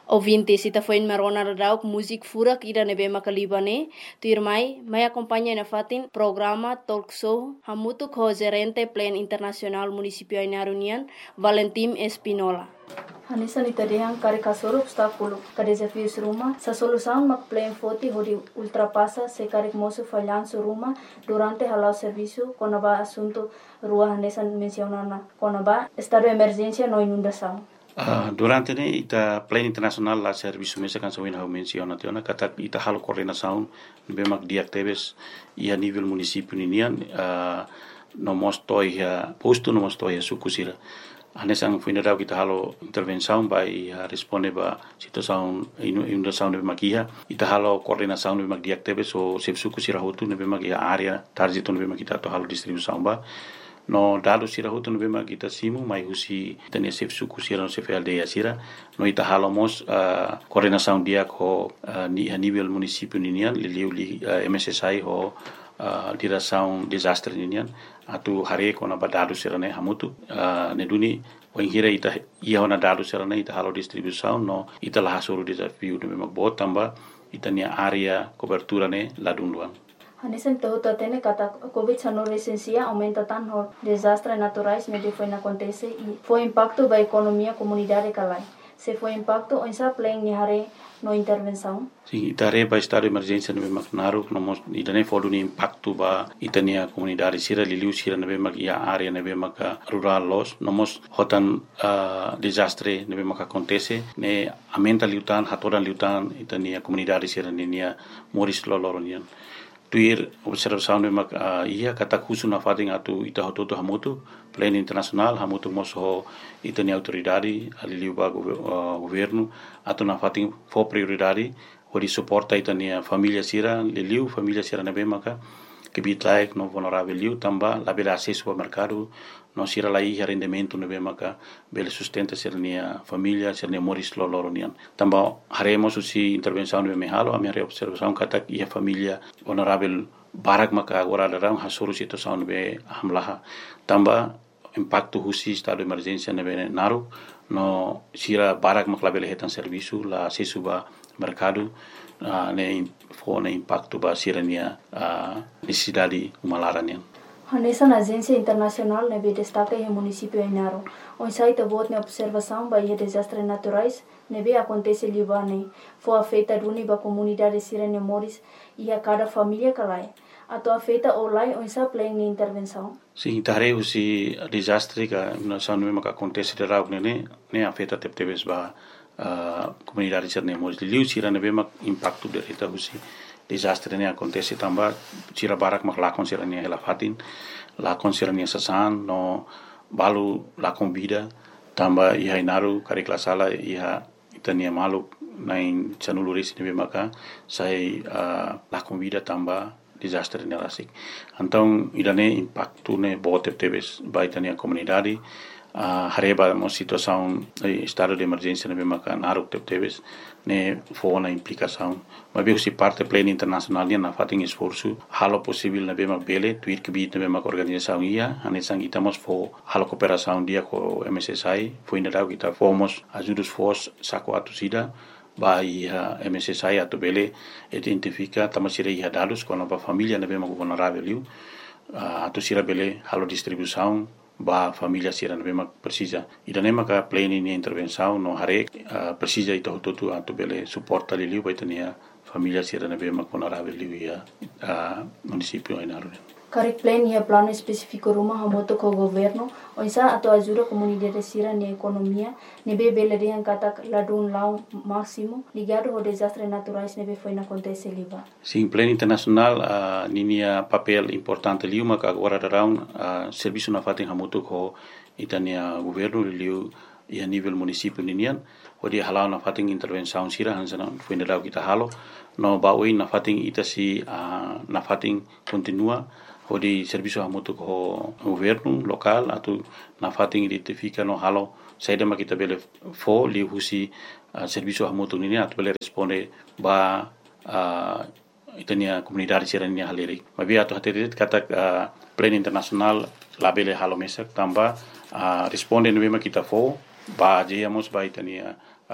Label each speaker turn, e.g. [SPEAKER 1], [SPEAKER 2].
[SPEAKER 1] Ouvintes, ita foi marona radauk musik furak ida nebe makalibane, tu irmai, mai acompanha na fatin programa talk show hamutu ko gerente plan internasional municipio Ainarunian, Valentim Espinola. Hanisa nita dehang kare kasoro obstáculo, ka desafios ruma, sa solução mak plan foti hodi ultrapassa se kare moço falhanço ruma durante halau serviço konaba assunto rua hanesa mencionana konaba estado de emergência no inundação.
[SPEAKER 2] Durante ne ita plan internasional la serviço mesa kan sawin hau menciona tiona kata ita halo coordenação bemak diactebes ia nível município ninian no mostoi posto no mostoi sukusira anesang fuinadau kita halo intervenção vai responde ba situação inundação bemak ia ita halo coordenação bemak diactebes o sep sukusira hotu bemak ia area target bemak kita to halo distribuição ba no dado sira hutu no bema kita simu mai husi tania sef suku sira no sef aldeia sira no ita halomos coordenação dia ko ni a nível município ninian li MSSI ho direção desastre ninian atu hare ko na badado sira ne hamutu ne duni wengira ita ia na dado sira ne ita halo distribuição no ita la hasuru desafio no bema botamba ita ni area cobertura ne ladunduan.
[SPEAKER 1] Hanesen todo atene kata COVID-19 licencia aumenta tanto desastres naturais me foi na acontece e foi impacto da economia comunidade calai. Se foi impacto on sa plan ni hare no intervenção.
[SPEAKER 2] Sim, itare ba estado de emergência no Macnaru no mos idane fodu ni impacto ba itania comunidade sira liliu sira no bemak ia area no bemak rural los no mos hotan desastre no bemak acontece ne aumenta liutan hatoran liutan itania comunidade sira nia moris loloronian. Tuir observação de mak ia kata kusu na fating atu ita hototo hamutu plan internasional hamutu moso itani autoridade aliliu ba governo atu na fating fo prioridade hori suporta itania família sira liliu família sira na bemaka que bitlaik no vulnerável liu tamba la bela acesso ao mercado no sira la ia rendimento no bemaka bela sustenta sira nia família sira nia moris loloronian tamba haremos usi intervenção no mehalo a minha observação kata ia família vulnerável barak maka agora darang hasuru situação no be hamlaha tamba impacto husi estado de emergência no be naru no sira barak maka bela hetan serviço la acesso ba mercado ne fone impacto ba sirania necessidade humalaranian.
[SPEAKER 1] Hanesa na agência internacional nebe destaca em município Ainaro. On site bot ne observação ba ia desastres naturais nebe acontece libane. Foi afetada uniba comunidade sirene moris e a cada família calai. Ato afeta olai on sa plan ni intervenção.
[SPEAKER 2] Sim, tare usi desastre ka na sanu maka acontece de rau ne afeta teptebes ba comunidade sirene moris liu sira nebe mak impacto de reta usi desastre ne acontece tamba sira barak mak lakon sira ne elafatin lakon sira ne sasan no balu lakon vida tamba ia inaru karikla sala ia itania malu nain chanuluris ne maka sai lakon vida tamba desastre ne rasik então idane impacto ne bote tebes baitania comunidade hareba mo situação estado de emergência ne maka naruk tebes ne fona implicação mas bem se parte plena internacional na fating esforço halo possível na bema bele tuir que bit na bema organização ia anesang itamos fo halo cooperação dia com MSSI foi ainda kita fomos ajudos fos saco atusida vai MSSI atu bele identifica tamasira ia dados com a família na bema vulnerável atusira bele halo distribuição ba família sira na bema precisa idane maka plane ni intervenção no hare precisa ito tutu atu bele suporta liliu baitania família sira na bema vulnerável ia município Ainaro.
[SPEAKER 1] Karek plan ia plano específico rumah hamoto ko governo onsa atau ajuda comunidade sira ni economia nebe bele yang kata ladun lau máximo ligado ao desastres naturais nebe foi na acontece liba.
[SPEAKER 2] Sim, plano internacional ninia papel importante liu maka agora darão serviço na fating hamoto ko itania governo liu ia nível município ninian odi halau na fating intervenção sira hansana foi na kita halo no baui na fating itasi na fating continua odi serviço hamoto ko governo local atu na fating identifica no halo saida makita bele fo li husi serviço hamoto nini atu bele responde ba itania comunidade sirania haleri mabi atu haterit kata plan internasional labele halo mesak tamba responde no bema kita fo ba jeyamos ba itania